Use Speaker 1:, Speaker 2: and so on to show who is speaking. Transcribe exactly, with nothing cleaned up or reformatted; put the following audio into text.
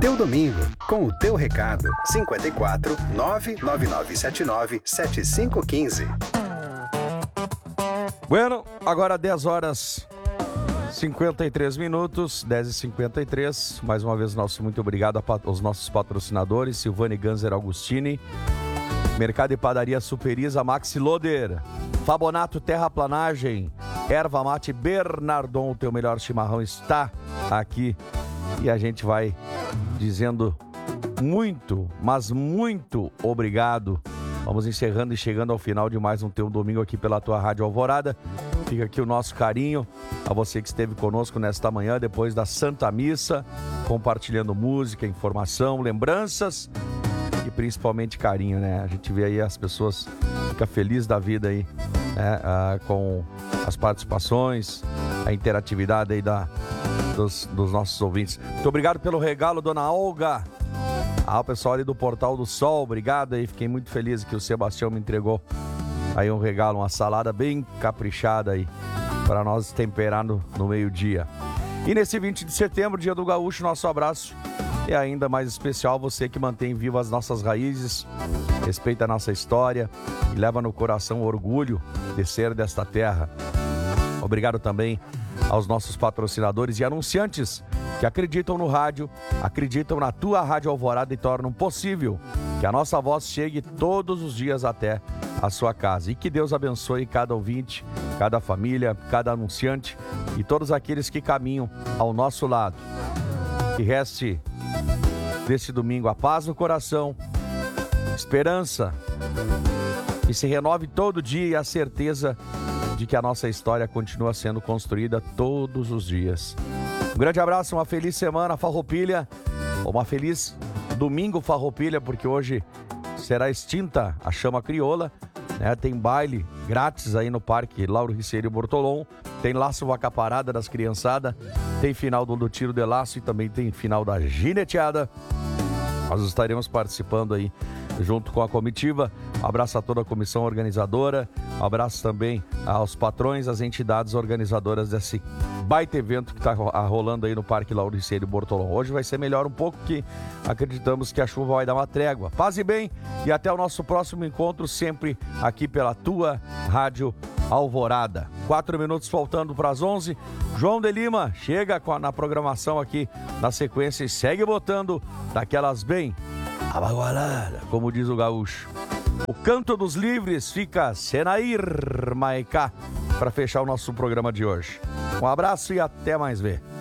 Speaker 1: teu domingo, com o teu recado. cinco quatro, nove nove nove sete nove, sete cinco um cinco.
Speaker 2: Bueno, agora dez horas cinquenta e três minutos, dez e cinquenta e três. Mais uma vez, nosso muito obrigado aos nossos patrocinadores, Silvane Ganzer Augustini, Mercado e Padaria Superiza, Maxi Loder, Fabonato Terraplanagem, Erva Mate Bernardon, o teu melhor chimarrão está aqui. E a gente vai dizendo muito, mas muito obrigado. Vamos encerrando e chegando ao final de mais um Teu Domingo aqui pela tua Rádio Alvorada. Fica aqui o nosso carinho a você que esteve conosco nesta manhã, depois da Santa Missa, compartilhando música, informação, lembranças e principalmente carinho, né? A gente vê aí as pessoas, fica feliz da vida aí, né? Ah, com as participações, a interatividade aí da, dos, dos nossos ouvintes. Muito obrigado pelo regalo, dona Olga. Ah, o pessoal ali do Portal do Sol, obrigado aí, fiquei muito feliz que o Sebastião me entregou aí um regalo, uma salada bem caprichada aí, para nós temperar no, no meio-dia. E nesse vinte de setembro, dia do Gaúcho, nosso abraço é ainda mais especial, você que mantém vivas as nossas raízes, respeita a nossa história e leva no coração o orgulho de ser desta terra. Obrigado também aos nossos patrocinadores e anunciantes que acreditam no rádio, acreditam na tua Rádio Alvorada e tornam possível que a nossa voz chegue todos os dias até a sua casa. E que Deus abençoe cada ouvinte, cada família, cada anunciante e todos aqueles que caminham ao nosso lado. Que reste desse domingo a paz no coração, esperança, e se renove todo dia e a certeza de que a nossa história continua sendo construída todos os dias. Um grande abraço, uma feliz semana Farroupilha, uma feliz domingo Farroupilha, porque hoje será extinta a chama crioula, né? Tem baile grátis aí no Parque Lauro Riceiro Bortolom, tem laço vaca parada das criançadas, tem final do, do tiro de laço e também tem final da gineteada. Nós estaremos participando aí junto com a comitiva. Um abraço a toda a comissão organizadora, um abraço também aos patrões, às entidades organizadoras desse baita evento que está rolando aí no Parque Lauro Riceiro Bortolom. Hoje vai ser melhor um pouco, que acreditamos que a chuva vai dar uma trégua. Paz e bem, e até o nosso próximo encontro, sempre aqui pela tua Rádio Alvorada. Quatro minutos faltando para as onze. João de Lima chega na programação aqui na sequência e segue botando daquelas bem abagualada, como diz o gaúcho. O Canto dos Livres fica Senair Maicá para fechar o nosso programa de hoje. Um abraço e até mais ver.